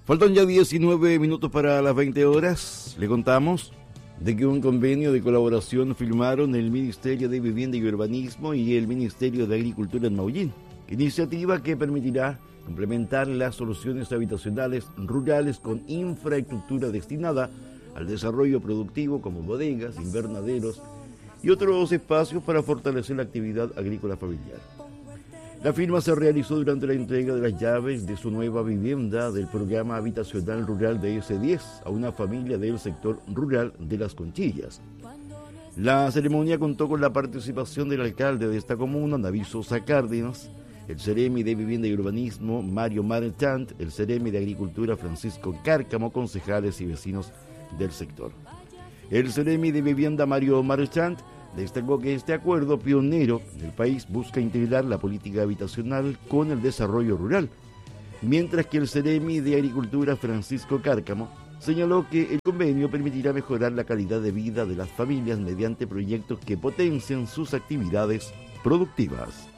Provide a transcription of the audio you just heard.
Faltan ya 19 minutos para las 20 horas. Le contamos de que un convenio de colaboración firmaron el Ministerio de Vivienda y Urbanismo y el Ministerio de Agricultura en Maullín. Iniciativa que permitirá complementar las soluciones habitacionales rurales con infraestructura destinada al desarrollo productivo como bodegas, invernaderos y otros espacios para fortalecer la actividad agrícola familiar. La firma se realizó durante la entrega de las llaves de su nueva vivienda del programa habitacional rural de S10 a una familia del sector rural de Las Conchillas. La ceremonia contó con la participación del alcalde de esta comuna, David Sosa Cárdenas, el Ceremi de Vivienda y Urbanismo, Mario Marchant, el Ceremi de Agricultura, Francisco Cárcamo, concejales y vecinos del sector. El Ceremi de Vivienda, Mario Marchant, destacó que este acuerdo pionero del país busca integrar la política habitacional con el desarrollo rural, mientras que el Ceremi de Agricultura, Francisco Cárcamo, señaló que el convenio permitirá mejorar la calidad de vida de las familias mediante proyectos que potencien sus actividades productivas.